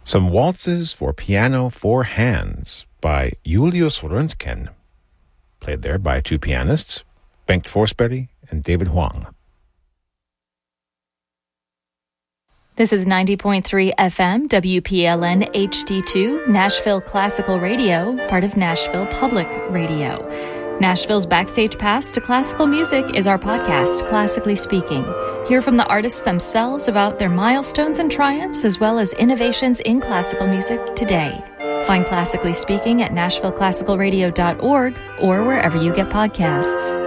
Some Waltzes for Piano 4 Hands by Julius Röntgen, played there by two pianists, Bengt Forsberg and David Huang. This is 90.3 FM, WPLN HD2, Nashville Classical Radio, part of Nashville Public Radio. Nashville's Backstage Pass to Classical Music is our podcast, Classically Speaking. Hear from the artists themselves about their milestones and triumphs, as well as innovations in classical music today. Find Classically Speaking at NashvilleClassicalRadio.org or wherever you get podcasts.